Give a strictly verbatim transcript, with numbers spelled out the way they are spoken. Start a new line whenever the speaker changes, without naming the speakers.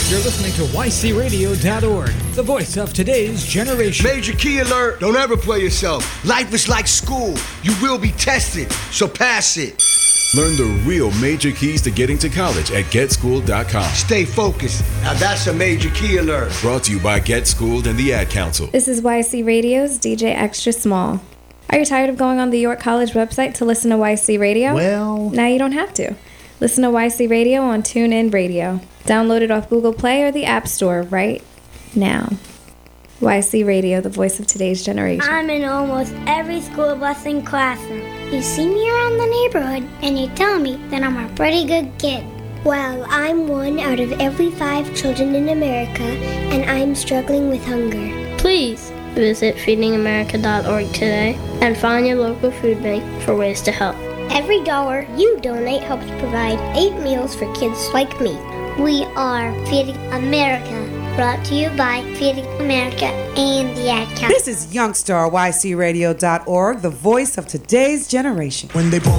You're listening to Y C radio dot org, the voice of today's generation.
Major key alert. Don't ever play yourself. Life is like school. You will be tested, so pass it.
Learn the real major keys to getting to college at get school dot com.
Stay focused. Now that's a major key alert.
Brought to you by Get Schooled and the Ad Council.
This is Y C Radio's D J Extra Small. Are you tired of going on the York College website to listen to Y C Radio?
Well...
Now you don't have to. Listen to Y C Radio on TuneIn Radio. Download it off Google Play or the App Store right now. Y C Radio, the voice of today's generation.
I'm in almost every school bus and classroom. You see me around the neighborhood, and you tell me that I'm a pretty good kid.
Well, I'm one out of every five children in America, and I'm struggling with hunger.
Please visit feeding america dot org today and find your local food bank for ways to help.
Every dollar you donate helps provide eight meals for kids like me.
We are Feeding America, brought to you by Feeding America and the Ad Council.
This is Youngstar, Y C radio dot org, the voice of today's generation.
When they